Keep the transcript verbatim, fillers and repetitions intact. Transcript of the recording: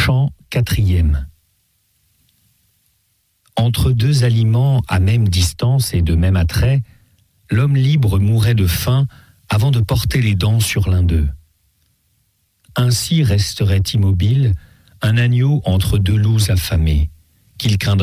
Chant quatrième. Entre deux aliments à même distance et de même attrait, l'homme libre mourait de faim avant de porter les dents sur l'un d'eux. Ainsi resterait immobile un agneau entre deux loups affamés, qu'il craindrait